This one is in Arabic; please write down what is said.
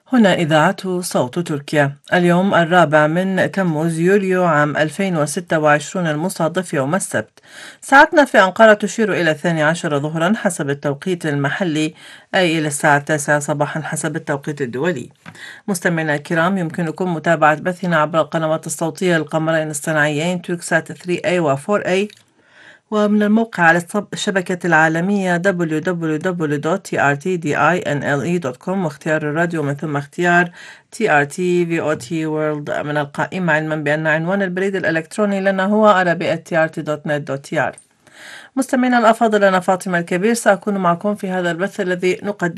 هنا إذاعة صوت تركيا. اليوم 4 من تموز يوليو عام 2026 المصادف يوم السبت. ساعتنا في أنقرة تشير إلى 12 ظهرا حسب التوقيت المحلي، أي إلى الساعة 9 صباحا حسب التوقيت الدولي. مستمعينا الكرام، يمكنكم متابعة بثنا عبر القنوات الصوتية للقمرين الصناعيين توركسات 3A و 4A، ومن الموقع على الشبكة العالمية www.trtdinle.com، واختيار الراديو ومن ثم اختيار TRT VOT World من القائمة، علما بأن عنوان البريد الإلكتروني لنا هو arabi@trt.net.tr. مستمعينا الأفاضل، أنا فاطمة الكبير سأكون معكم في هذا البث الذي نقدم